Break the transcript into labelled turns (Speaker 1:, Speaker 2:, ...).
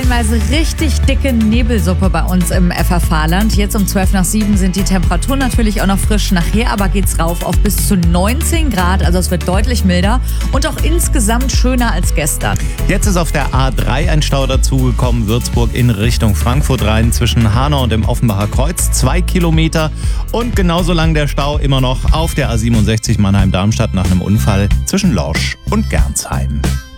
Speaker 1: stellenweise richtig dicke Nebelsuppe bei uns im FFH-Land. Jetzt um 6:12 sind die Temperaturen natürlich auch noch frisch. Nachher aber geht's rauf auf bis zu 19 Grad. Also es wird deutlich milder und auch insgesamt schöner als gestern.
Speaker 2: Jetzt ist auf der A3 ein Stau dazugekommen. Würzburg in Richtung Frankfurt rein zwischen Hanau und dem Offenbacher Kreuz. 2 Kilometer. Und genauso lang der Stau immer noch auf der A67 Mannheim-Darmstadt nach einem Unfall zwischen Lorsch und Gernsheim.